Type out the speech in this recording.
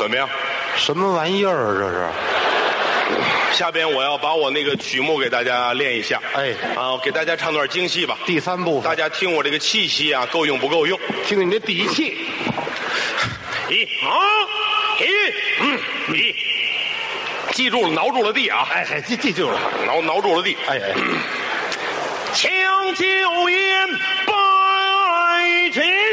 怎么样？ 什么玩意儿啊？这是？ 下边我要把我那个曲目给大家练一下。 哎， 啊，给大家唱段京戏吧。 第3部分， 大家听我这个气息啊，够用不够用？ 听你这底气。 记住了，挠住了地啊！ 哎，记住了， 挠住了地。 哎， 抢救烟百斤。